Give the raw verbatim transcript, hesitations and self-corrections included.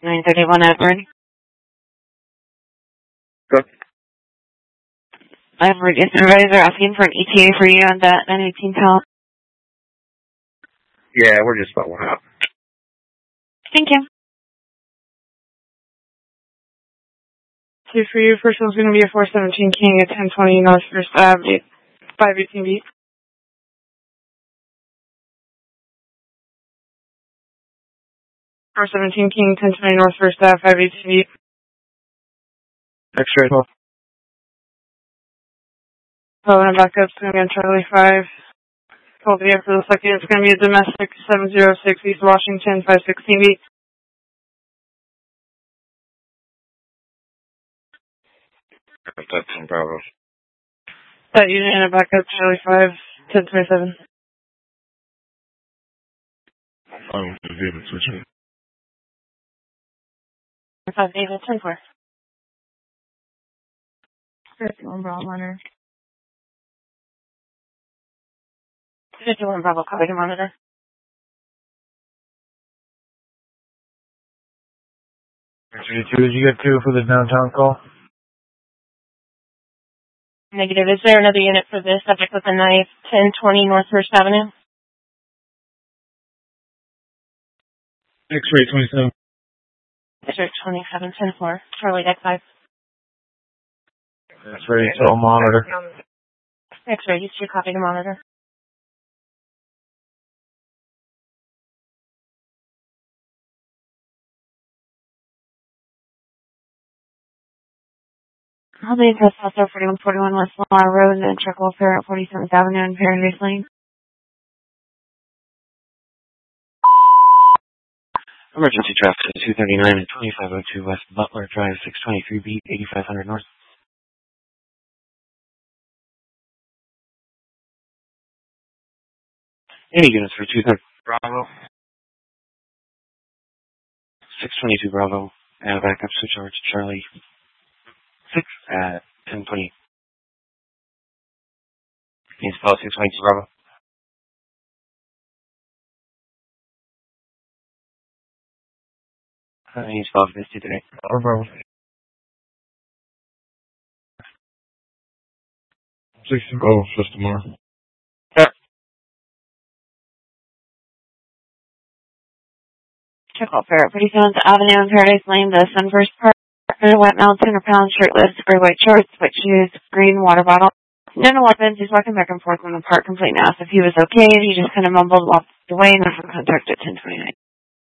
nine thirty-one Edward. Good. I have a supervisor asking for an E T A for you on that nine eighteen Tal. Yeah, we're just about one out. Thank you. Two for you. First one's going to be a four seventeen King at ten twenty North First Avenue, five eighteen beat. four seventeen King, ten twenty North First Ave, five eighteen beat. X-ray twelve. Oh, and backup's going to be on Charlie five. twelve the for the second. It's going to be a domestic seven oh six East Washington, five sixteen beat. That's in Bravo. That unit and a backup, Charlie five, ten twenty-seven. Um, David switching. five David, ten four. fifty-one Bravo monitor. fifty-one Bravo, copy the monitor. thirty-two, did you get two for the downtown call? Negative. Is there another unit for this subject with a knife, ten twenty North First Avenue? X-ray twenty-seven. District twenty-seven, ten four. Charlie, deck five. X-ray, so monitor. X-ray, you two copy the monitor. I'll be in Press also forty-one forty-one West Lamar Road and Truck Welfare at forty-seventh Avenue and Paradise Lane. Emergency traffic at two thirty-nine and twenty-five oh two West Butler Drive, six twenty-three beat, eighty-five hundred North. Any units for two thirty Bravo. six twenty-two Bravo. And backup switch over to Charlie six at ten twenty. Needs follow six twenty-two Bravo. Uh, needs follow fifty today. Oh, Bravo. sixteen Bravo, just tomorrow. Yeah. Truck Welfare at forty-seventh Avenue and Paradise Lane, the Sunburst Park. A wet mountain or pound shirtless, gray white shorts, white shoes, green water bottle. No weapons. He's walking back and forth in the park, completely asked if he was okay. He just kind of mumbled, walked away, and never contacted ten twenty-nine.